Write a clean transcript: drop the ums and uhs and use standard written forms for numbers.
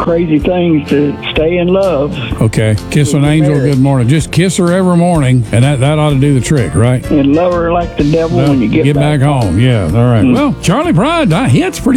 crazy things to stay in love Okay. Kiss an angel good morning. Just kiss her every morning, and that ought to do the trick, right? and love her like the devil when you get back home. Yeah. All right. Well, Charlie Pride, that's pretty